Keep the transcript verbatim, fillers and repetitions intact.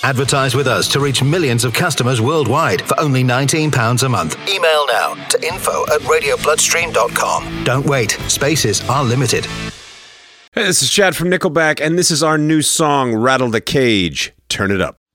Advertise with us to reach millions of customers worldwide for only nineteen pounds a month. Email now to info at radio bloodstream dot com. Don't wait. Spaces are limited. Hey, this is Chad from Nickelback, and this is our new song, Rattle the Cage. Turn it up.